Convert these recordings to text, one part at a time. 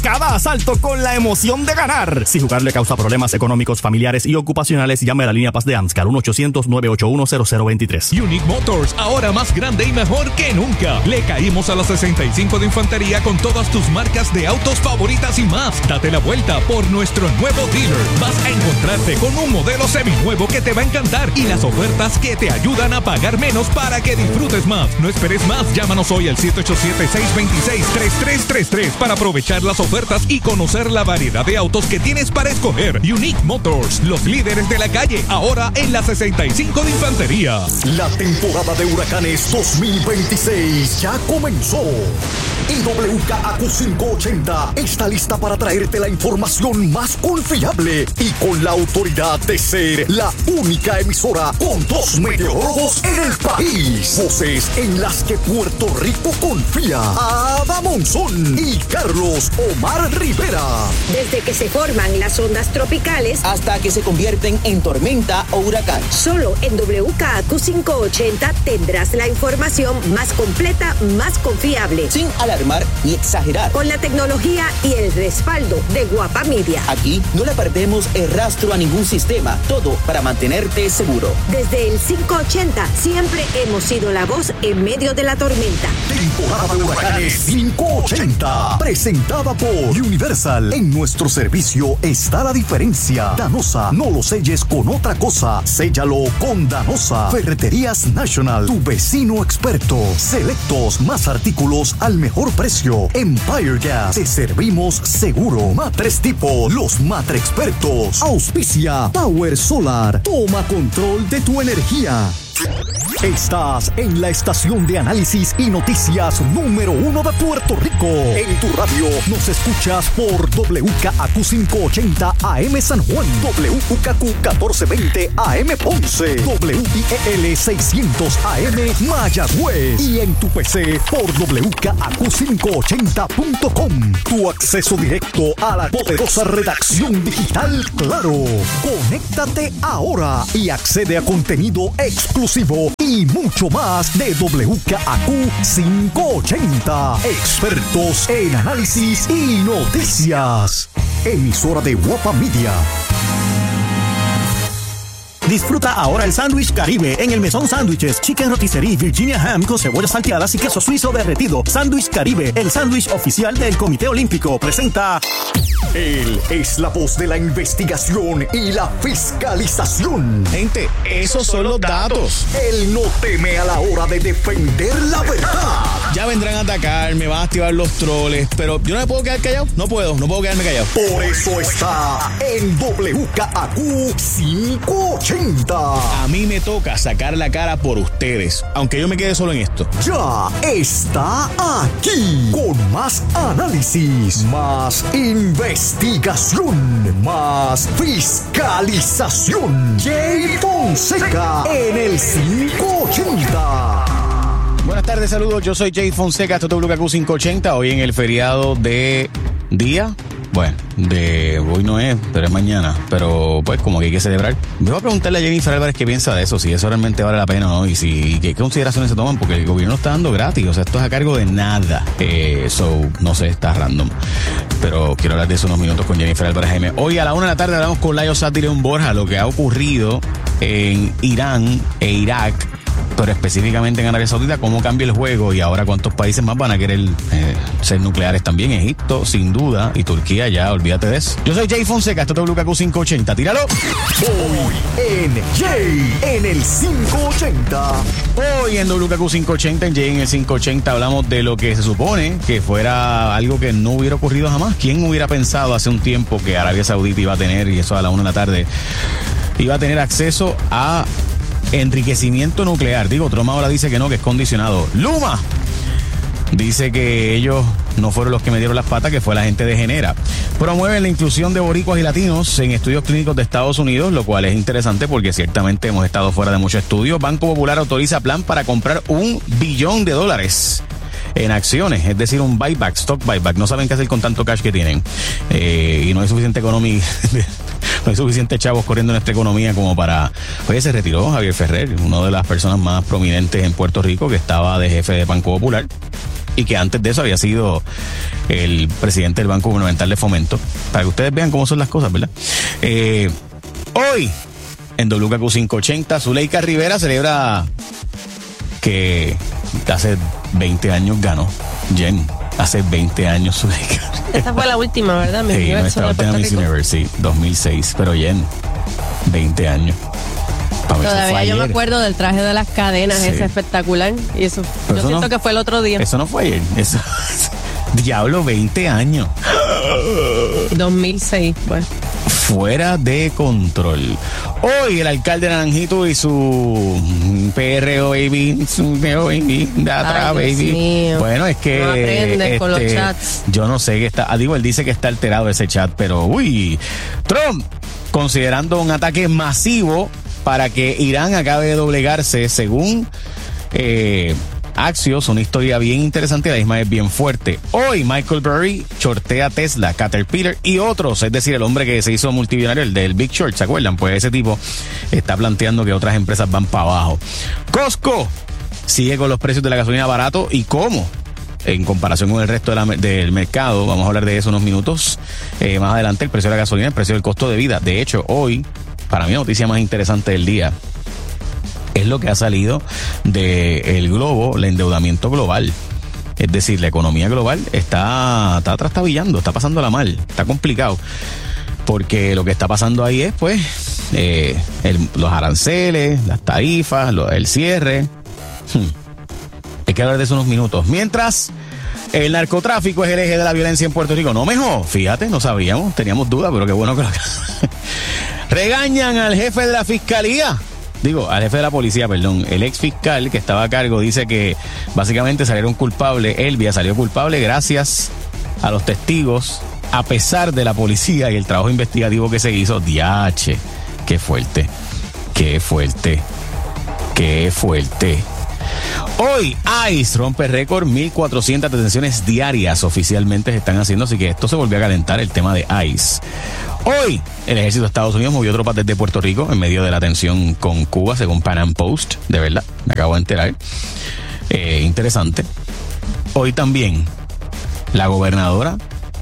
cada asalto con la emoción de ganar. Si jugar le causa problemas económicos, familiares y ocupacionales, llame a la línea Paz de AMSCAR 1-800-981-0023. Unique Motors, ahora más grande y mejor que nunca. Le caímos a la 65 de Infantería con todas tus marcas de autos favoritas y más. Date la vuelta por nuestro nuevo dealer. Vas a encontrarte con un modelo seminuevo que te va a encantar y las ofertas que te ayudan a pagar menos para que disfrutes más. No esperes más. Llámanos hoy al 787-626-3333 para aprovechar las ofertas y conocer la variedad de autos que tienes para escoger. Unique Motors, los líderes de la calle, ahora en la 65 de Infantería. La temporada de huracanes 2026 ya comenzó. Y WKAQ 580 está lista para traerte la información más confiable y con la autoridad de ser la única emisora con 2 meteorólogos en el país. Voces en las que Puerto Rico confía. Ada Monzón y Carlos Omar Rivera. Desde que se forman las ondas tropicales hasta que se convierten en tormenta o huracán. Solo en WKAQ 580 tendrás la información más completa, más confiable. Sin alarmar ni exagerar. Con la tecnología y el respaldo de Guapa Media. Aquí no le perdemos el rastro a ningún sistema. Todo para mantenerte seguro. Desde el 580 siempre hemos sido la voz en medio de la tormenta. Temporada de huracanes 580. Presentada por Universal. En nuestro servicio está la diferencia. Danosa, no lo selles con otra cosa. Séllalo con Danosa. Ferreterías National, tu vecino experto. Selectos, más artículos al mejor precio. Empire Gas, te servimos seguro. Matres Tipo, los Matre expertos. Auspicia Power Solar. Toma control de tu energía. Estás en la estación de análisis y noticias número 1 de Puerto Rico. En tu radio nos escuchas por WKAQ 580 AM San Juan, WKQ 1420 AM Ponce, WIEL 600 AM Mayagüez y en tu PC por WKAQ580.com. Tu acceso directo a la poderosa redacción digital Claro. Conéctate ahora y accede a contenido exclusivo y mucho más de WKAQ 580. Expertos en análisis y noticias. Emisora de Guapa Media. Disfruta ahora el sándwich Caribe en el Mesón Sándwiches, Chicken Rotisserie, Virginia Ham con cebollas salteadas y queso suizo derretido. Sándwich Caribe, el sándwich oficial del Comité Olímpico, presenta... Él es la voz de la investigación y la fiscalización. Gente, esos son los datos. Él no teme a la hora de defender la verdad. Ya vendrán a atacar, me van a activar los troles, pero yo no me puedo quedar callado. No puedo quedarme callado. Por eso está en WKAQ 580. A mí me toca sacar la cara por ustedes, aunque yo me quede solo en esto. Ya está aquí con más análisis, más investigación, más fiscalización. Jay Fonseca en el 580. Buenas tardes, saludos. Yo soy Jay Fonseca, esto es WKAQ 580. Hoy en el feriado de día. Bueno, de hoy no es, pero es mañana. Pero pues como que hay que celebrar. Me voy a preguntarle a Jennifer Álvarez qué piensa de eso, si eso realmente vale la pena o no, y si qué consideraciones se toman, porque el gobierno está dando gratis, o sea, esto es a cargo de nada. No sé, está random. Pero quiero hablar de eso unos minutos con Jennifer Álvarez Jaime. Hoy a la 1 de la tarde hablamos con Layo Sat y León Borja, lo que ha ocurrido en Irán e Irak, pero específicamente en Arabia Saudita, cómo cambia el juego y ahora cuántos países más van a querer ser nucleares también. Egipto, sin duda, y Turquía, ya, olvídate de eso. Yo soy Jay Fonseca, esto es WKAQ 580, tíralo. Hoy en Jay en el 580. Hoy en WKAQ 580, en Jay en el 580, hablamos de lo que se supone que fuera algo que no hubiera ocurrido jamás. ¿Quién hubiera pensado hace un tiempo que Arabia Saudita iba a tener, y eso a la 1 de la tarde, iba a tener acceso a enriquecimiento nuclear? Digo, Trump ahora dice que no, que es condicionado. Luma dice que ellos no fueron los que metieron las patas, que fue la gente de Genera. Promueven la inclusión de boricuas y latinos en estudios clínicos de Estados Unidos, lo cual es interesante porque ciertamente hemos estado fuera de muchos estudios. Banco Popular autoriza plan para comprar $1 billón en acciones, es decir, un buyback, stock buyback. No saben qué hacer con tanto cash que tienen. Y no hay suficiente economía. No hay suficientes chavos corriendo en nuestra economía como para... Oye, se retiró Javier Ferrer, una de las personas más prominentes en Puerto Rico, que estaba de jefe de Banco Popular. y que antes de eso había sido el presidente del Banco Gubernamental de Fomento, para que ustedes vean cómo son las cosas, ¿verdad? Hoy, en WKQ 580, Zuleika Rivera celebra que hace 20 años ganó. Jen, hace 20 años Zuleika. Esta fue la última, ¿verdad? Miss Universo, nuestra última Miss Universe, sí, 2006. Pero Jen, 20 años. Todavía yo me acuerdo del traje de las cadenas, sí. Ese espectacular. Y eso, pero yo siento que fue el otro día. Eso no fue ayer. Eso, diablo, 20 años. 2006, pues. Fuera de control. Hoy el alcalde Naranjito y su PRO baby, su PRO baby, de atrás, baby. Mío. Bueno, es que no aprendes con los chats. Yo no sé qué está. Digo, él dice que está alterado ese chat, pero Trump considerando un ataque masivo para que Irán acabe de doblegarse, según Axios, una historia bien interesante y la misma es bien fuerte. Hoy Michael Burry shortea Tesla, Caterpillar y otros, es decir, el hombre que se hizo multimillonario, el del Big Short, ¿se acuerdan? Pues ese tipo está planteando que otras empresas van para abajo. Costco sigue con los precios de la gasolina barato y cómo, en comparación con el resto del mercado. Vamos a hablar de eso unos minutos más adelante, el precio de la gasolina, el precio del costo de vida. De hecho, hoy, para mí la noticia más interesante del día es lo que ha salido del globo, el endeudamiento global. Es decir, la economía global está trastabillando, está pasándola mal, está complicado. Porque lo que está pasando ahí es, pues, los aranceles, las tarifas, el cierre. Hay que hablar de eso unos minutos. Mientras, el narcotráfico es el eje de la violencia en Puerto Rico. No, mejor, fíjate, no sabíamos, teníamos dudas, pero qué bueno que lo... Regañan al jefe de la fiscalía. Al jefe de la policía, perdón. El ex fiscal que estaba a cargo dice que básicamente salieron culpables. Elvia salió culpable gracias a los testigos, a pesar de la policía y el trabajo investigativo que se hizo. Diache, qué fuerte, qué fuerte, qué fuerte. Hoy ICE rompe récord, 1,400 detenciones diarias oficialmente se están haciendo, así que esto se volvió a calentar, el tema de ICE. Hoy el ejército de Estados Unidos movió tropas desde Puerto Rico en medio de la tensión con Cuba, según Pan Am Post, de verdad, me acabo de enterar. Interesante. Hoy también la gobernadora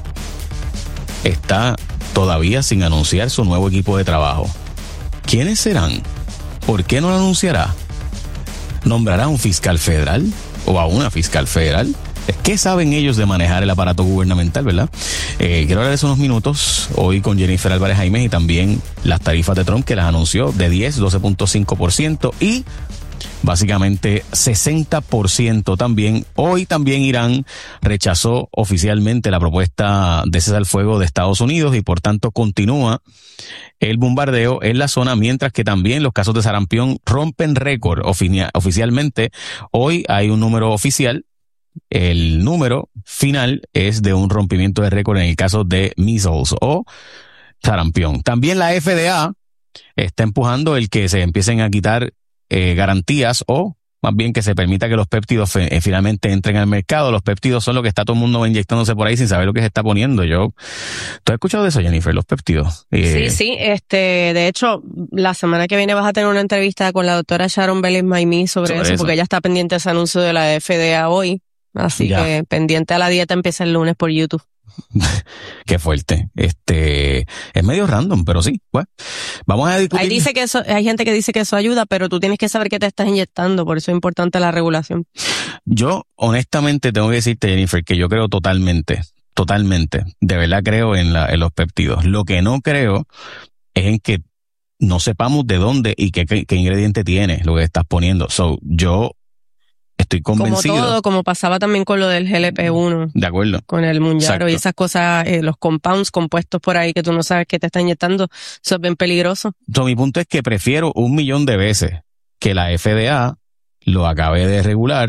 está todavía sin anunciar su nuevo equipo de trabajo. ¿Quiénes serán? ¿Por qué no lo anunciará? ¿Nombrará a un fiscal federal o a una fiscal federal? ¿Qué saben ellos de manejar el aparato gubernamental, verdad? Quiero hablar de eso unos minutos hoy con Jennifer Álvarez Jaimez y también las tarifas de Trump que las anunció de 10, 12.5% y básicamente 60% también. Hoy también Irán rechazó oficialmente la propuesta de cesar el fuego de Estados Unidos y por tanto continúa el bombardeo en la zona, mientras que también los casos de sarampión rompen récord oficialmente. Hoy hay un número oficial. El número final es de un rompimiento de récord en el caso de measles o sarampión. También la FDA está empujando el que se empiecen a quitar garantías o más bien que se permita que los péptidos finalmente entren al mercado. Los péptidos son lo que está todo el mundo inyectándose por ahí sin saber lo que se está poniendo. ¿Tú has escuchado de eso, Jennifer, los péptidos? Sí. De hecho, la semana que viene vas a tener una entrevista con la doctora Sharon Bellis-Maimí sobre eso, porque ella está pendiente de ese anuncio de la FDA hoy. Así ya. Que pendiente a la dieta empieza el lunes por YouTube. Qué fuerte. Es medio random, pero sí. Bueno, vamos a discutir. Hay gente que dice que eso ayuda, pero tú tienes que saber qué te estás inyectando, por eso es importante la regulación. Yo, honestamente, tengo que decirte, Jennifer, que yo creo totalmente, de verdad creo en los péptidos. Lo que no creo es en que no sepamos de dónde y qué ingrediente tiene lo que estás poniendo. Yo estoy convencido. Como todo, como pasaba también con lo del GLP-1. De acuerdo. Con el Mounjaro y esas cosas, los compounds compuestos por ahí que tú no sabes qué te está inyectando, eso es bien peligroso. Mi punto es que prefiero 1,000,000 de veces que la FDA lo acabe de regular.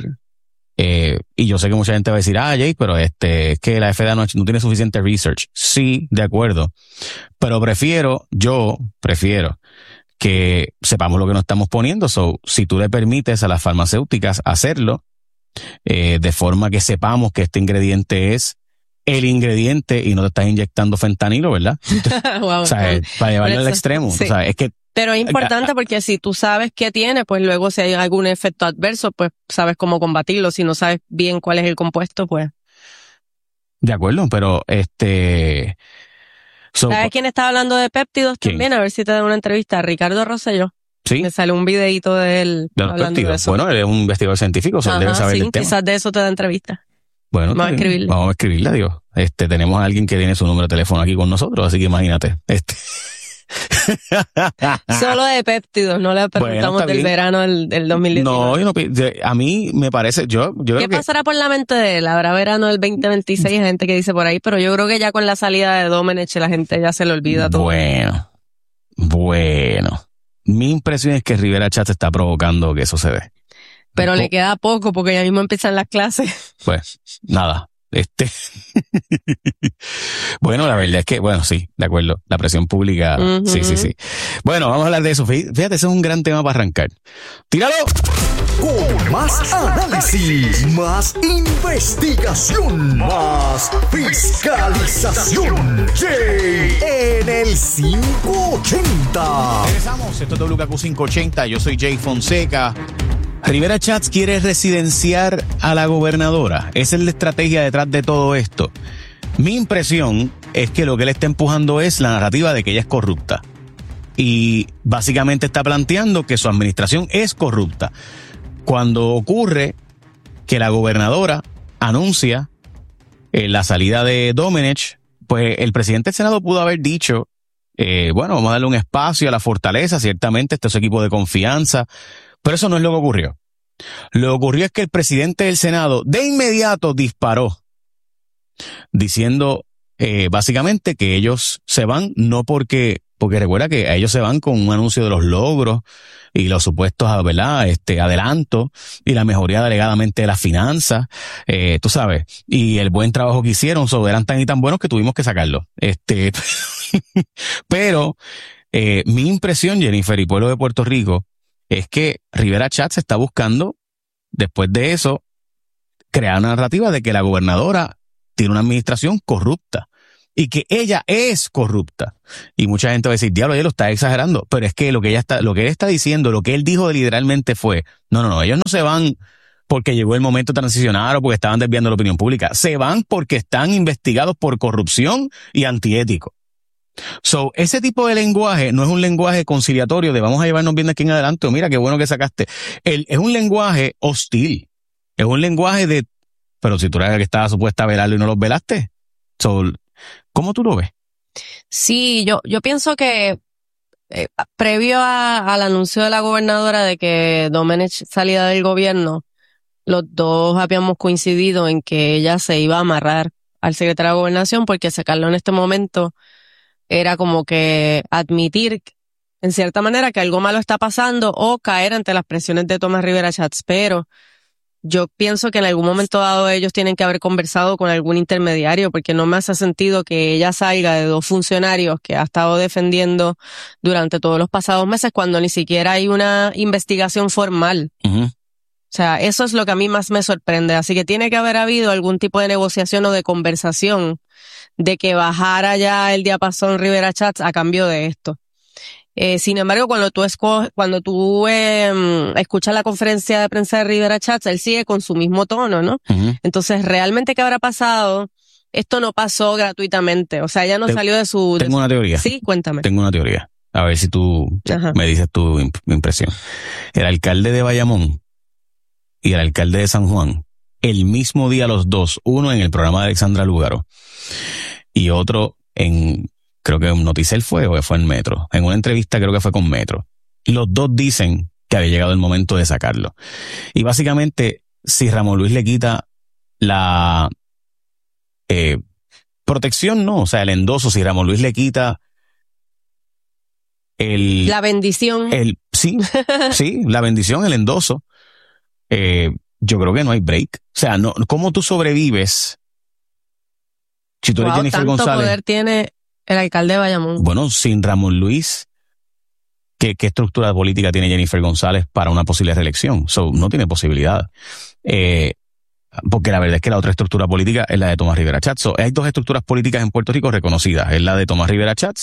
Y yo sé que mucha gente va a decir, Jay, pero es que la FDA no tiene suficiente research. Sí, de acuerdo. Pero prefiero que sepamos lo que nos estamos poniendo. Si tú le permites a las farmacéuticas hacerlo, de forma que sepamos que este ingrediente es el ingrediente y no te estás inyectando fentanilo, ¿verdad? Wow. O sea, para llevarlo al extremo. Sí. O sea, es que Pero es importante porque si tú sabes qué tiene, pues luego si hay algún efecto adverso, pues sabes cómo combatirlo. Si no sabes bien cuál es el compuesto, pues... De acuerdo, pero ¿sabes quién estaba hablando de péptidos también? A ver si te da una entrevista. Ricardo Rosselló. Sí. Me sale un videito de él hablando de eso. Bueno, él es un investigador científico, debe saber del tema. Quizás de eso te da entrevista. Bueno, vamos a escribirla, digo. Tenemos a alguien que tiene su número de teléfono aquí con nosotros, así que imagínate. Solo de péptidos, no le preguntamos del verano del 2019. No, a mí me parece, yo creo que... ¿Qué pasará por la mente de él? Habrá verano del 2026, hay gente que dice por ahí, pero yo creo que ya con la salida de Domenech la gente ya se le olvida todo. Bueno. Mi impresión es que Rivera Schatz está provocando que eso se dé. Pero le queda poco porque ya mismo empiezan las clases. Pues, nada. Bueno, la verdad es que, sí, de acuerdo. La presión pública, sí. Bueno, vamos a hablar de eso. Fíjate, ese es un gran tema para arrancar. ¡Tíralo! Con más análisis, más investigación, más fiscalización. Jay en el 580. Regresamos, esto es WKQ 580, yo soy Jay Fonseca. Rivera Schatz quiere residenciar a la gobernadora. Esa es la estrategia detrás de todo esto. Mi impresión es que lo que él está empujando es la narrativa de que ella es corrupta. Y básicamente está planteando que su administración es corrupta. Cuando ocurre que la gobernadora anuncia la salida de Domenech, pues el presidente del Senado pudo haber dicho, vamos a darle un espacio a la fortaleza, ciertamente este es su equipo de confianza, pero eso no es lo que ocurrió. Lo que ocurrió es que el presidente del Senado de inmediato disparó, diciendo básicamente que ellos se van no porque recuerda que ellos se van con un anuncio de los logros y los supuestos, ¿verdad? Adelantos y la mejoría delegadamente de las finanzas, tú sabes, y el buen trabajo que hicieron, eran tan y tan buenos que tuvimos que sacarlo. Pero mi impresión, Jennifer y pueblo de Puerto Rico, es que Rivera Schatz está buscando, después de eso, crear una narrativa de que la gobernadora tiene una administración corrupta y que ella es corrupta. Y mucha gente va a decir, diablo, ella lo está exagerando, pero es que lo que él está diciendo, lo que él dijo literalmente fue, no, ellos no se van porque llegó el momento de transicionar o porque estaban desviando la opinión pública, se van porque están investigados por corrupción y antiético. Ese tipo de lenguaje no es un lenguaje conciliatorio de vamos a llevarnos bien de aquí en adelante, o mira qué bueno que sacaste. Es un lenguaje hostil. Es un lenguaje de, pero si tú eras el que estaba supuesta a velarlo y no los velaste. ¿Cómo tú lo ves? Sí, yo pienso que previo al anuncio de la gobernadora de que Domenech salía del gobierno, los dos habíamos coincidido en que ella se iba a amarrar al secretario de Gobernación porque sacarlo en este momento era como que admitir en cierta manera que algo malo está pasando o caer ante las presiones de Tomás Rivera Schatz, pero yo pienso que en algún momento dado ellos tienen que haber conversado con algún intermediario porque no me hace sentido que ella salga de dos funcionarios que ha estado defendiendo durante todos los pasados meses cuando ni siquiera hay una investigación formal. O sea, eso es lo que a mí más me sorprende. Así que tiene que haber habido algún tipo de negociación o de conversación de que bajara ya el diapasón Rivera Schatz a cambio de esto. Sin embargo, cuando tú escuchas la conferencia de prensa de Rivera Schatz, él sigue con su mismo tono, ¿no? Entonces, ¿realmente qué habrá pasado? Esto no pasó gratuitamente. O sea, ella no salió de su... Tengo una teoría. Sí, cuéntame. Tengo una teoría. A ver si tú me dices tu impresión. El alcalde de Bayamón y el alcalde de San Juan, el mismo día los dos, uno en el programa de Alexandra Lúgaro y otro creo que en Noticel fue en Metro. En una entrevista creo que fue con Metro. Los dos dicen que había llegado el momento de sacarlo. Y básicamente, si Ramón Luis le quita la protección, no, o sea, el endoso, si Ramón Luis le quita la bendición. Sí, la bendición, el endoso. Yo creo que no hay break. O sea, no, ¿cómo tú sobrevives? Si tú eres Jennifer González. ¿Tanto poder tiene el alcalde de Bayamón? Bueno, sin Ramón Luis, ¿qué estructura política tiene Jennifer González para una posible reelección? No tiene posibilidad. Porque la verdad es que la otra estructura política es la de Tomás Rivera Schatz. Hay dos estructuras políticas en Puerto Rico reconocidas. Es la de Tomás Rivera Schatz,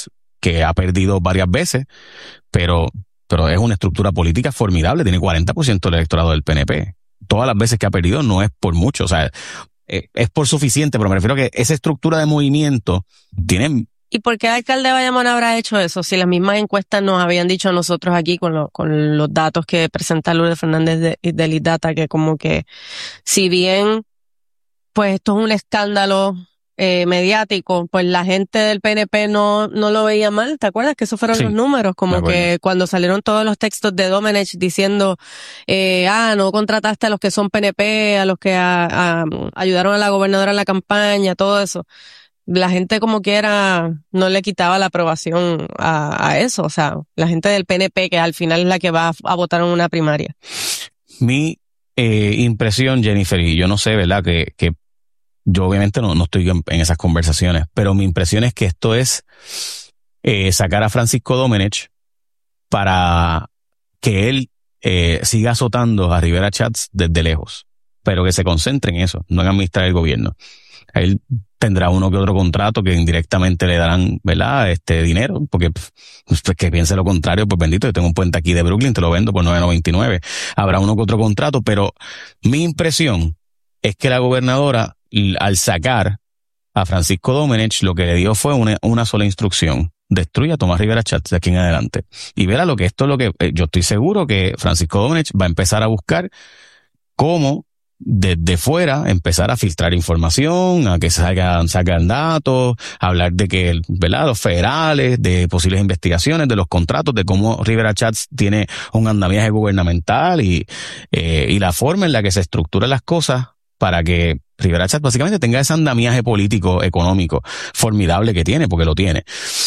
que ha perdido varias veces, pero es una estructura política formidable, tiene 40% del electorado del PNP. Todas las veces que ha perdido no es por mucho, o sea, es por suficiente, pero me refiero a que esa estructura de movimiento tiene... ¿Y por qué el alcalde de Bayamón habrá hecho eso? Si las mismas encuestas nos habían dicho a nosotros aquí con los datos que presenta Lourdes Fernández de Lead Data, que como que si bien pues esto es un escándalo mediático, pues la gente del PNP no lo veía mal. ¿Te acuerdas que esos fueron los números? Como que cuando salieron todos los textos de Domenech diciendo, no contrataste a los que son PNP, a los que ayudaron a la gobernadora en la campaña, todo eso. La gente como quiera no le quitaba la aprobación a eso. O sea, la gente del PNP, que al final es la que va a votar en una primaria. Mi impresión, Jennifer, y yo no sé, ¿verdad? Que yo obviamente no estoy en esas conversaciones, pero mi impresión es que esto es sacar a Francisco Domenech para que él siga azotando a Rivera Schatz desde lejos, pero que se concentre en eso, no en administrar el gobierno. Él tendrá uno que otro contrato que indirectamente le darán, ¿verdad? Dinero, porque pues, que piense lo contrario, pues bendito, yo tengo un puente aquí de Brooklyn, te lo vendo por $9.99. Habrá uno que otro contrato, pero mi impresión es que la gobernadora, al sacar a Francisco Domenech, lo que le dio fue una sola instrucción: destruye a Tomás Rivera Schatz de aquí en adelante. Y verá lo que esto es lo que yo estoy seguro que Francisco Domenech va a empezar a buscar cómo desde fuera empezar a filtrar información, a que sacan datos, a hablar de que, ¿verdad?, los federales, de posibles investigaciones, de los contratos, de cómo Rivera Schatz tiene un andamiaje gubernamental y la forma en la que se estructuran las cosas para que Rivera Schatz básicamente tenga ese andamiaje político, económico, formidable que tiene, porque lo tiene.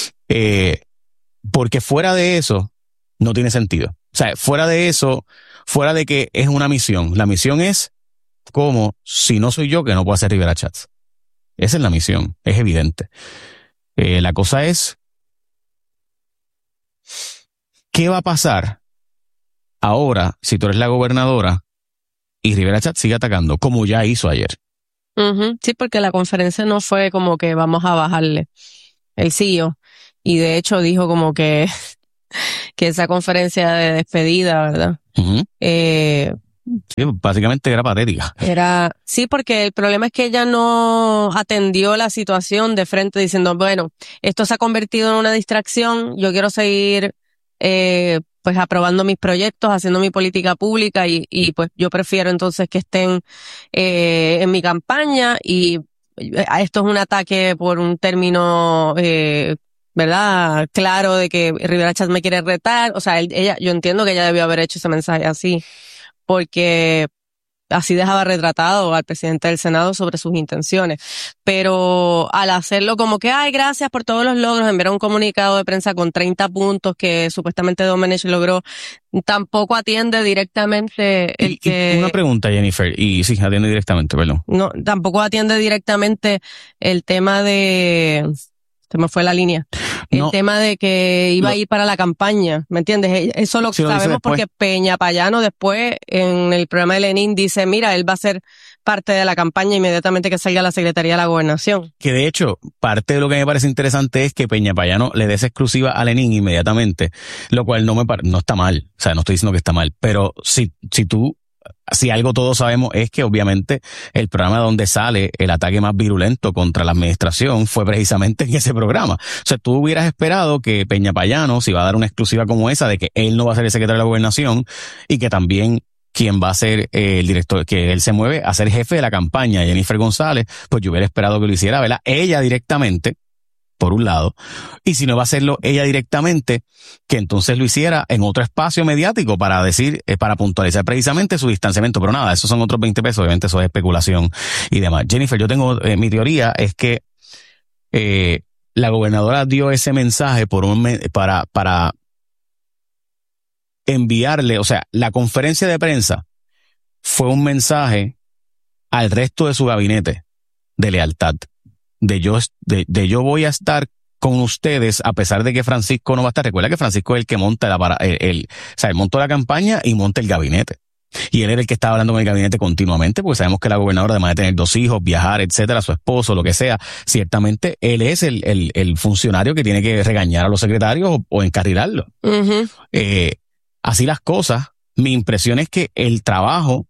Porque fuera de eso, no tiene sentido. O sea, fuera de eso, fuera de que es una misión, la misión es como si no soy yo que no puedo hacer Rivera Schatz. Esa es la misión, es evidente. La cosa es, ¿qué va a pasar ahora si tú eres la gobernadora y Rivera Schatz sigue atacando, como ya hizo ayer? Sí, porque la conferencia no fue como que vamos a bajarle. Él siguió. Y de hecho dijo como que esa conferencia de despedida, ¿verdad? Sí, básicamente era patética. Sí, porque el problema es que ella no atendió la situación de frente diciendo, bueno, esto se ha convertido en una distracción, yo quiero seguir pues aprobando mis proyectos, haciendo mi política pública y pues yo prefiero entonces que estén en mi campaña y esto es un ataque por un término ¿verdad? Claro de que Rivera Schatz me quiere retar. O sea, yo entiendo que ella debió haber hecho ese mensaje así, porque así dejaba retratado al presidente del Senado sobre sus intenciones. Pero al hacerlo como que, gracias por todos los logros, enviar un comunicado de prensa con 30 puntos que supuestamente Domenech logró, tampoco atiende directamente Una pregunta, Jennifer, y sí, atiende directamente, perdón. No, tampoco atiende directamente el tema de... Se me fue la línea. El tema de que iba a ir para la campaña, ¿me entiendes? Eso lo sabemos porque Peña Payano después en el programa de Lenin dice, mira, él va a ser parte de la campaña inmediatamente que salga la Secretaría de la Gobernación. Que de hecho, parte de lo que me parece interesante es que Peña Payano le dé esa exclusiva a Lenin inmediatamente, lo cual no está mal, o sea, no estoy diciendo que está mal, pero si algo todos sabemos es que obviamente el programa donde sale el ataque más virulento contra la administración fue precisamente en ese programa. O sea, tú hubieras esperado que Peña Payano, si va a dar una exclusiva como esa de que él no va a ser el secretario de la Gobernación y que también quien va a ser el director, que él se mueve a ser jefe de la campaña, Jennifer González, pues yo hubiera esperado que lo hiciera, ¿verdad? Ella directamente, por un lado, y si no va a hacerlo ella directamente, que entonces lo hiciera en otro espacio mediático para decir, para puntualizar precisamente su distanciamiento. Pero nada, esos son otros 20 pesos, obviamente eso es especulación y demás. Jennifer, yo tengo, mi teoría es que la gobernadora dio ese mensaje para enviarle, o sea, la conferencia de prensa fue un mensaje al resto de su gabinete de lealtad. De yo voy a estar con ustedes a pesar de que Francisco no va a estar. Recuerda que Francisco es el que monta él montó la campaña y monta el gabinete. Y él era el que estaba hablando con el gabinete continuamente, porque sabemos que la gobernadora, además de tener 2 hijos, viajar, etcétera, su esposo, lo que sea, ciertamente él es el funcionario que tiene que regañar a los secretarios o encarrilarlos. Uh-huh. Así las cosas, mi impresión es que el trabajo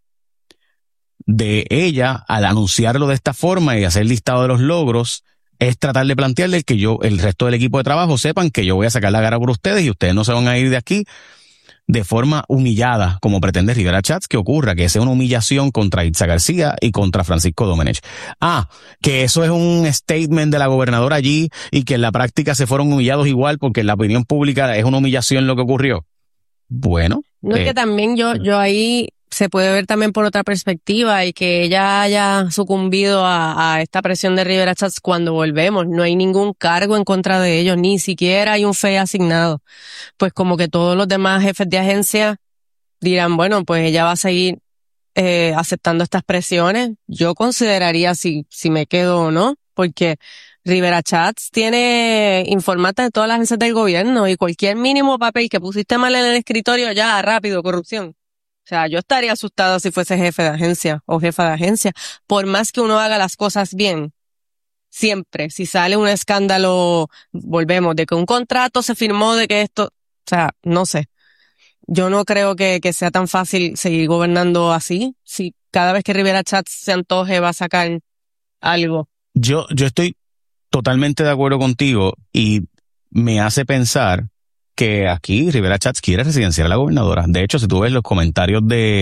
de ella, al anunciarlo de esta forma y hacer el listado de los logros, es tratar de plantearle que el resto del equipo de trabajo sepan que yo voy a sacar la cara por ustedes y ustedes no se van a ir de aquí de forma humillada, como pretende Rivera Schatz que ocurra, que sea una humillación contra Itza García y contra Francisco Domenech. Que eso es un statement de la gobernadora allí y que en la práctica se fueron humillados igual porque en la opinión pública es una humillación lo que ocurrió. Bueno. No, es que también yo ahí se puede ver también por otra perspectiva y que ella haya sucumbido a esta presión de Rivera Schatz cuando volvemos. No hay ningún cargo en contra de ellos, ni siquiera hay un FEI asignado. Pues como que todos los demás jefes de agencia dirán, bueno, pues ella va a seguir aceptando estas presiones. Yo consideraría si me quedo o no, porque Rivera Schatz tiene informantes de todas las agencias del gobierno y cualquier mínimo papel que pusiste mal en el escritorio, ya, rápido, corrupción. O sea, yo estaría asustada si fuese jefe de agencia o jefa de agencia. Por más que uno haga las cosas bien, siempre, si sale un escándalo, volvemos, de que un contrato se firmó, de que esto, o sea, no sé. Yo no creo que sea tan fácil seguir gobernando así. Si cada vez que Rivera Schatz se antoje va a sacar algo. Yo estoy totalmente de acuerdo contigo y me hace pensar que aquí Rivera Schatz quiere residenciar a la gobernadora. De hecho, si tú ves los comentarios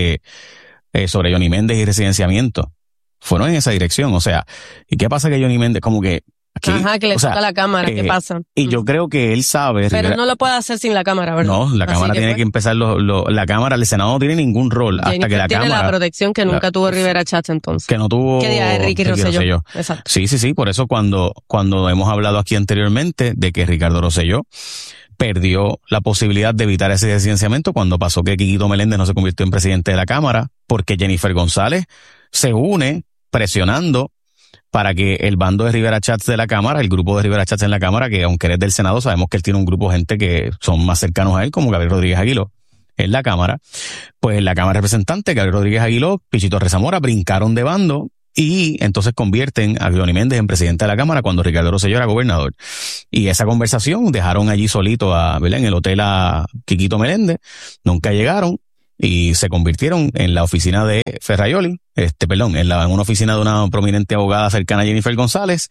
sobre Johnny Méndez y residenciamiento, fueron en esa dirección. O sea, ¿y qué pasa que Johnny Méndez como que aquí, que le toca la cámara, ¿qué pasa? Y yo creo que él sabe. Pero Rivera, no lo puede hacer sin la cámara, ¿verdad? No, la cámara tiene que empezar, la cámara, el Senado no tiene ningún rol Jennifer hasta que la tiene cámara. La protección que nunca tuvo Rivera Schatz entonces. Que no tuvo. ¿Qué día es Ricky Rosselló? Exacto. Sí, por eso cuando hemos hablado aquí anteriormente de que Ricardo Rosselló perdió la posibilidad de evitar ese residenciamiento cuando pasó que Quiquito Meléndez no se convirtió en presidente de la Cámara, porque Jennifer González se une presionando para que el bando de Rivera Schatz de la Cámara, el grupo de Rivera Schatz en la Cámara, que aunque él es del Senado, sabemos que él tiene un grupo de gente que son más cercanos a él, como Gabriel Rodríguez Aguiló, en la Cámara. Pues en la Cámara de Representantes, Gabriel Rodríguez Aguiló, Pichito Rezamora brincaron de bando y entonces convierten a Johnny Méndez en presidente de la Cámara cuando Ricardo Rosselló era gobernador. Y esa conversación dejaron allí solito ¿verdad? En el hotel a Quiquito Meléndez, nunca llegaron y se convirtieron en la oficina de Ferraioli, en una oficina de una prominente abogada cercana a Jennifer González.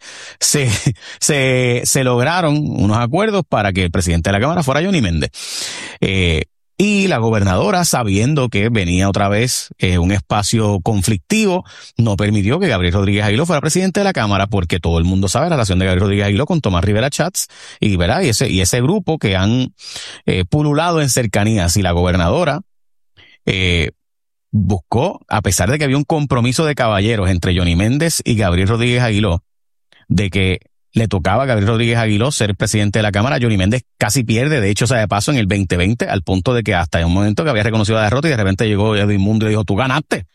Se lograron unos acuerdos para que el presidente de la Cámara fuera Johnny Méndez. Y la gobernadora, sabiendo que venía otra vez un espacio conflictivo, no permitió que Gabriel Rodríguez Aguiló fuera presidente de la Cámara, porque todo el mundo sabe la relación de Gabriel Rodríguez Aguiló con Tomás Rivera Schatz y ese grupo que han pululado en cercanías. Y la gobernadora buscó, a pesar de que había un compromiso de caballeros entre Johnny Méndez y Gabriel Rodríguez Aguiló, de que le tocaba a Gabriel Rodríguez Aguiló ser presidente de la Cámara. Johnny Méndez casi pierde, de hecho, de paso en el 2020, al punto de que hasta en un momento que había reconocido la derrota y de repente llegó Edwin Mundo y dijo, tú ganaste.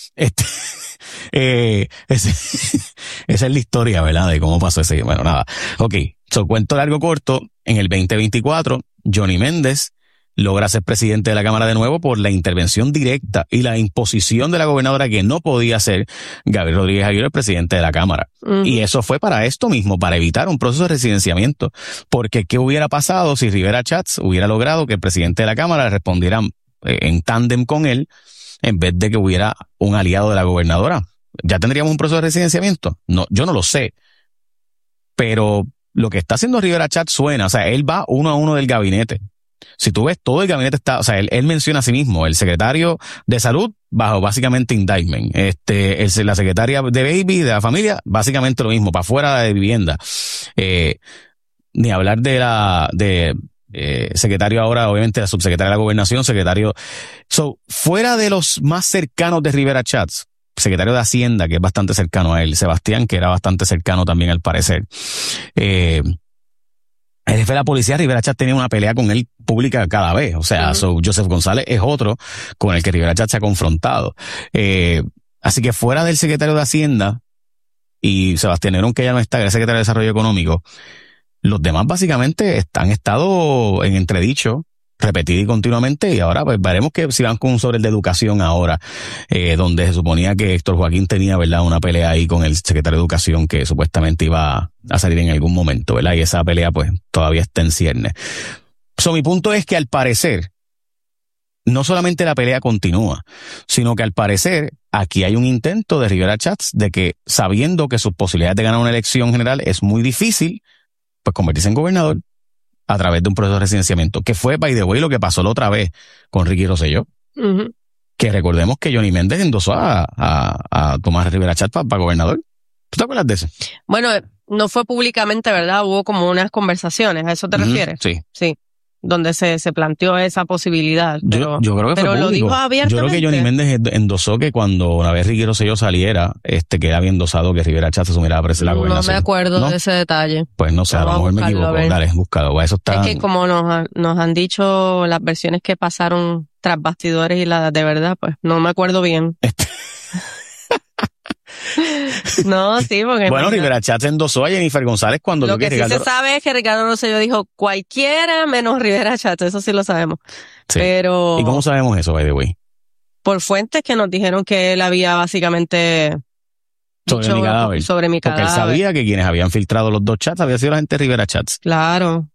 Esa es la historia, ¿verdad? De cómo pasó ese. Bueno, nada. Ok. Cuento largo corto. En el 2024, Johnny Méndez logra ser presidente de la Cámara de nuevo por la intervención directa y la imposición de la gobernadora que no podía ser Gabriel Rodríguez Aguiló el presidente de la Cámara. Uh-huh. Y eso fue para esto mismo, para evitar un proceso de residenciamiento. Porque ¿qué hubiera pasado si Rivera Schatz hubiera logrado que el presidente de la Cámara respondiera en tándem con él, en vez de que hubiera un aliado de la gobernadora? ¿Ya tendríamos un proceso de residenciamiento? No, yo no lo sé. Pero lo que está haciendo Rivera Schatz suena, o sea, él va uno a uno del gabinete. Si tú ves, todo el gabinete está, o sea, él menciona a sí mismo, el secretario de salud, bajo básicamente indictment, la secretaria de baby, de la familia, básicamente lo mismo, para afuera de vivienda. Ni hablar de secretario ahora, obviamente, la subsecretaria de la gobernación, secretario. Fuera de los más cercanos de Rivera Schatz, secretario de Hacienda, que es bastante cercano a él, Sebastián, que era bastante cercano también al parecer. El jefe de la policía, Rivera Schatz, tenía una pelea con él pública cada vez. O sea, Joseph González es otro con el que Rivera Schatz se ha confrontado. Así que fuera del secretario de Hacienda y Sebastián Nerón, que ya no está, que es secretario de Desarrollo Económico, los demás básicamente han estado en entredicho repetida y continuamente, y ahora pues veremos que si van con un sobre de educación ahora, donde se suponía que Héctor Joaquín tenía, ¿verdad?, una pelea ahí con el secretario de Educación que supuestamente iba a salir en algún momento, ¿verdad? Y esa pelea pues todavía está en ciernes. Mi punto es que al parecer, no solamente la pelea continúa, sino que al parecer aquí hay un intento de Rivera Schatz de que, sabiendo que sus posibilidades de ganar una elección general es muy difícil, pues convertirse en gobernador a través de un proceso de residenciamiento, que fue, by the way, lo que pasó la otra vez con Ricky Rosselló. Uh-huh. Que recordemos que Johnny Méndez endosó a Tomás Rivera Schatz para gobernador. ¿Tú te acuerdas de eso? Bueno, no fue públicamente, ¿verdad? Hubo como unas conversaciones, ¿a eso te refieres? Sí. Sí. Donde se planteó esa posibilidad. Pero, yo creo que pero fue lo público. dijo abiertamente. Yo creo que Johnny Méndez endosó que cuando una vez Ricky Rosselló saliera, que él había endosado que Rivera Schatz asumiera la gobernación. No me acuerdo de ese detalle. Pues no sé, a lo mejor me equivoco. Dale, búscalo. Eso está... Es que como nos han dicho las versiones que pasaron tras bastidores y las de verdad, pues no me acuerdo bien. No, sí, porque... Bueno, Rivera Schatz endosó a Jennifer González cuando... Lo que sí se sabe es que Ricardo Rosselló dijo cualquiera menos Rivera Schatz, eso sí lo sabemos. Sí. Pero... ¿Y cómo sabemos eso, by the way? Por fuentes que nos dijeron que él había básicamente... Sobre mi cadáver. Sobre mi cadáver. Porque él sabía que quienes habían filtrado los dos chats había sido la gente de Rivera Schatz. Claro.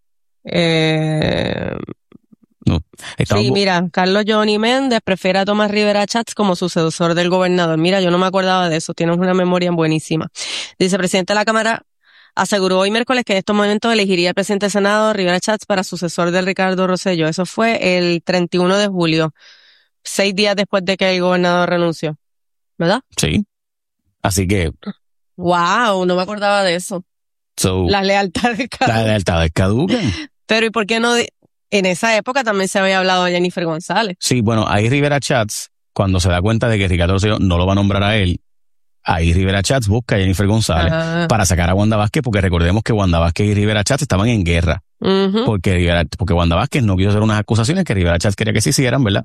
No, sí, mira, Carlos Johnny Méndez prefiere a Tomás Rivera Schatz como sucesor del gobernador. Mira, yo no me acordaba de eso, tienes una memoria buenísima. Dice, presidente de la Cámara aseguró hoy miércoles que en estos momentos elegiría al presidente del Senado, Rivera Schatz, para sucesor de Ricardo Rosselló. Eso fue el 31 de julio, 6 días después de que el gobernador renunció. ¿Verdad? Sí. Así que... Wow, no me acordaba de eso. Las lealtades caducan. Las lealtades caducan. Pero ¿y por qué no...? En esa época también se había hablado de Jennifer González. Sí, bueno, ahí Rivera Schatz, cuando se da cuenta de que Ricardo Rosselló no lo va a nombrar a él, ahí Rivera Schatz busca a Jennifer González para sacar a Wanda Vázquez, porque recordemos que Wanda Vázquez y Rivera Schatz estaban en guerra. Uh-huh. Porque Wanda Vázquez no quiso hacer unas acusaciones que Rivera Schatz quería que se hicieran, ¿verdad?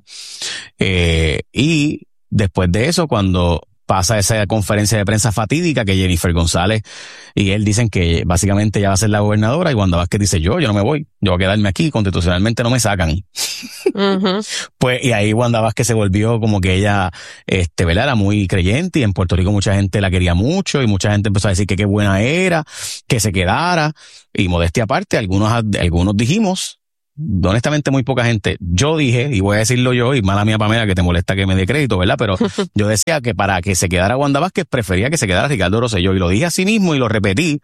Y después de eso, cuando pasa esa conferencia de prensa fatídica que Jennifer González y él dicen que básicamente ella va a ser la gobernadora, y Wanda Vázquez dice yo no me voy, yo voy a quedarme aquí, constitucionalmente no me sacan. Uh-huh. Pues, y ahí Wanda Vázquez se volvió como que ella, ¿verdad? Era muy creyente, y en Puerto Rico mucha gente la quería mucho, y mucha gente empezó a decir que qué buena era, que se quedara, y modestia aparte, algunos dijimos, honestamente muy poca gente, yo dije, y voy a decirlo yo, y mala mía Pamela que te molesta que me dé crédito, ¿verdad? Pero yo decía que para que se quedara Wanda Vázquez prefería que se quedara Ricardo Rosselló, y lo dije así mismo y lo repetí,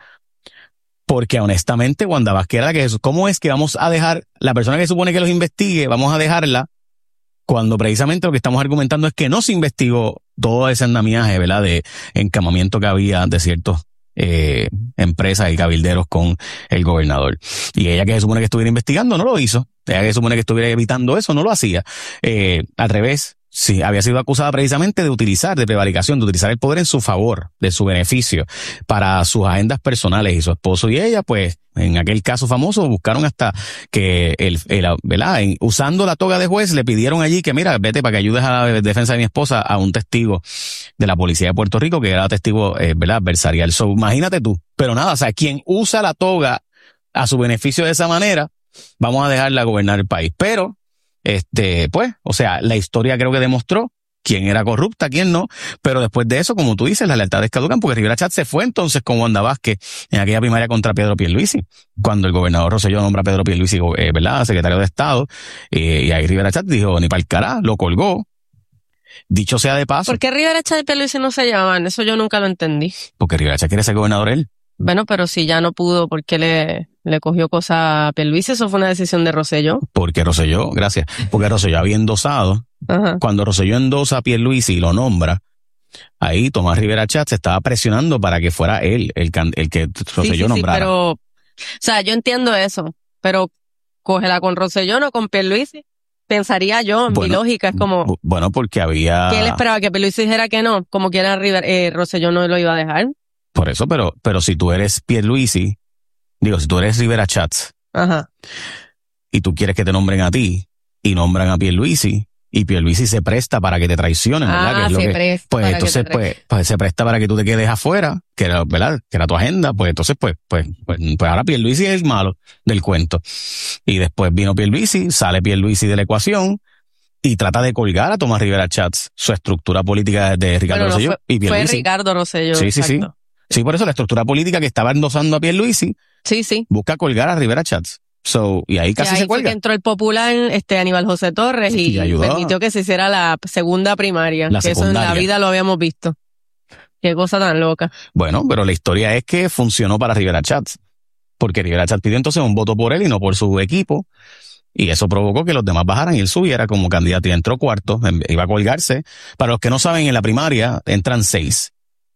porque honestamente Wanda Vázquez era la que, ¿cómo es que vamos a dejar, la persona que supone que los investigue, vamos a dejarla, cuando precisamente lo que estamos argumentando es que no se investigó todo ese andamiaje, ¿verdad? De encamamiento que había de ciertos empresas y cabilderos con el gobernador. Y ella, que se supone que estuviera investigando, no lo hizo. Ella, que se supone que estuviera evitando eso, no lo hacía. Al revés, sí, había sido acusada precisamente de prevaricación, de utilizar el poder en su favor, de su beneficio, para sus agendas personales, y su esposo y ella, pues, en aquel caso famoso, buscaron hasta que ¿verdad? Usando la toga de juez, le pidieron allí que, mira, vete para que ayudes a la defensa de mi esposa, a un testigo de la policía de Puerto Rico, que era testigo, ¿verdad?, adversarial. So, imagínate tú. Pero nada, o sea, quien usa la toga a su beneficio de esa manera, vamos a dejarla gobernar el país. Pero, pues, o sea, la historia creo que demostró quién era corrupta, quién no, pero después de eso, como tú dices, las lealtades caducan, porque Rivera Schatz se fue entonces con Wanda Vázquez en aquella primaria contra Pedro Pierluisi, cuando el gobernador Rosselló nombra a Pedro Pierluisi, ¿verdad?, secretario de Estado, y ahí Rivera Schatz dijo, ni para el carajo, lo colgó. Dicho sea de paso. ¿Por qué Rivera Schatz y Pierluisi no se llaman? Eso yo nunca lo entendí. Porque Rivera Schatz quiere ser gobernador él. Bueno, pero si ya no pudo, ¿por qué le cogió cosa a Pierluisi? Eso fue una decisión de Rosselló. Porque Rosselló había endosado. Ajá. Cuando Rosselló endosa a Pierluisi y lo nombra, ahí Tomás Rivera Schatz estaba presionando para que fuera él el que Rosselló nombrara. Sí, pero, o sea, yo entiendo eso, pero cógela con Rosselló, no con Pierluisi. Pensaría yo, mi lógica es como... Bueno, porque había... ¿Qué él esperaba? ¿Que Pierluisi dijera que no? Como quiera Rosselló no lo iba a dejar. Por eso, pero si tú eres Pierluisi, si tú eres Rivera Schatz, ajá, y tú quieres que te nombren a ti, y nombran a Pierluisi, y Pierluisi se presta para que te traicionen, ¿verdad? Que es lo que, pues entonces, pues se presta para que tú te quedes afuera, que era, ¿verdad? Que era tu agenda, pues entonces, pues ahora Pierluisi es el malo del cuento. Y después vino Pierluisi, sale Pierluisi de la ecuación, y trata de colgar a Tomás Rivera Schatz su estructura política de Ricardo Rosselló y Pierluisi. Fue Ricardo Rosselló. Sí. Sí, por eso la estructura política que estaba endosando a Pierluisi busca colgar a Rivera Schatz. Y ahí casi se cuelga. Fue que entró el popular Aníbal José Torres y permitió que se hiciera la segunda primaria. Que eso en la vida lo habíamos visto. Qué cosa tan loca. Bueno, pero la historia es que funcionó para Rivera Schatz. Porque Rivera Schatz pidió entonces un voto por él y no por su equipo. Y eso provocó que los demás bajaran y él subiera como candidato y entró cuarto, iba a colgarse. Para los que no saben, en la primaria entran 6.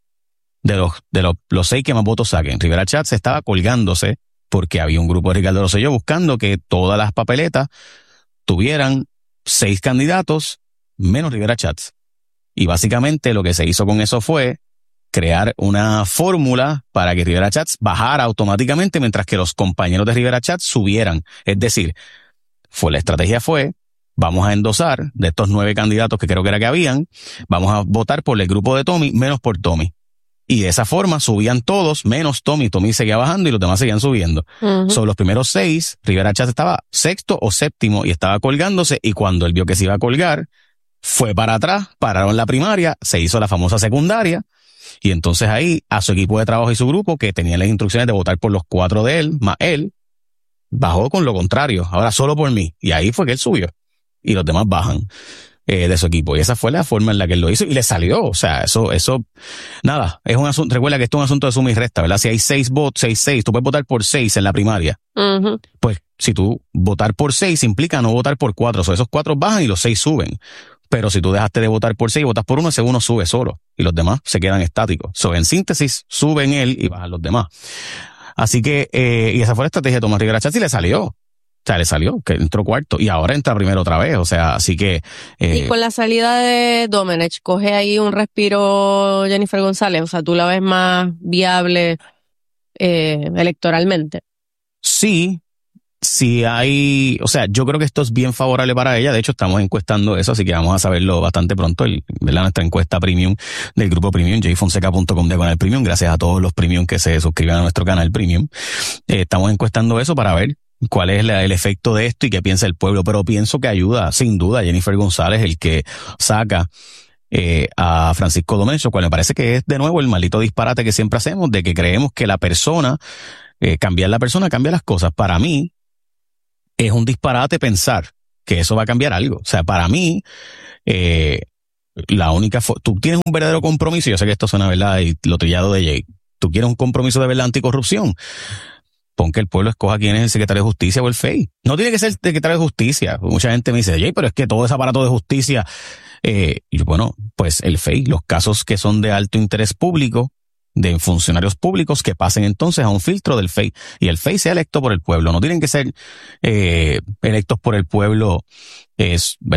De los 6 que más votos saquen. Rivera Schatz estaba colgándose porque había un grupo de Ricardo Rosselló buscando que todas las papeletas tuvieran 6 candidatos menos Rivera Schatz. Y básicamente lo que se hizo con eso fue crear una fórmula para que Rivera Schatz bajara automáticamente mientras que los compañeros de Rivera Schatz subieran. Es decir, la estrategia fue, vamos a endosar de estos 9 candidatos que creo que era que habían, vamos a votar por el grupo de Tommy menos por Tommy. Y de esa forma subían todos, menos Tommy. Tommy seguía bajando y los demás seguían subiendo. Sobre los primeros 6, Rivera Schatz estaba 6º o 7º y estaba colgándose. Y cuando él vio que se iba a colgar, fue para atrás, pararon la primaria, se hizo la famosa secundaria. Y entonces ahí, a su equipo de trabajo y su grupo, que tenían las instrucciones de votar por los 4 de él, más él, bajó con lo contrario. Ahora solo por mí. Y ahí fue que él subió. Y los demás bajan de su equipo. Y esa fue la forma en la que él lo hizo y le salió. O sea, eso, nada, es un asunto, recuerda que esto es un asunto de suma y resta, ¿verdad? Si hay 6 votos, 6, tú puedes votar por 6 en la primaria. Pues, si tú votar por 6 implica no votar por 4. O sea, esos 4 bajan y los 6 suben. Pero si tú dejaste de votar por 6 y votas por 1, ese 1 sube solo. Y los demás se quedan estáticos. En síntesis, suben él y bajan los demás. Así que, y esa fue la estrategia de Tomás Rivera Schatz y le salió. O sea, le salió, que entró cuarto y ahora entra primero otra vez, o sea, así que... Y con la salida de Domenech, coge ahí un respiro Jennifer González, o sea, tú la ves más viable electoralmente. Sí hay, o sea, yo creo que esto es bien favorable para ella, de hecho estamos encuestando eso, así que vamos a saberlo bastante pronto, ¿verdad? Nuestra encuesta premium del grupo premium, jfonseca.com/premium, gracias a todos los premium que se suscriben a nuestro canal premium. Estamos encuestando eso para ver cuál es el efecto de esto y qué piensa el pueblo, pero pienso que ayuda, sin duda, a Jennifer González, el que saca a Francisco Domenech, cual me parece que es de nuevo el maldito disparate que siempre hacemos, de que creemos que la persona, cambiar la persona cambia las cosas. Para mí, es un disparate pensar que eso va a cambiar algo. O sea, para mí, la única tú tienes un verdadero compromiso, yo sé que esto suena, ¿verdad? Y lo trillado de Jay, tú quieres un compromiso de verdad anticorrupción, pon que el pueblo escoja quién es el secretario de justicia o el FEI. No tiene que ser el secretario de justicia. Mucha gente me dice, Jay, pero es que todo ese aparato de justicia, y yo, bueno, pues el FEI, los casos que son de alto interés público, de funcionarios públicos, que pasen entonces a un filtro del FEI, y el FEI sea electo por el pueblo. No tienen que ser electos por el pueblo,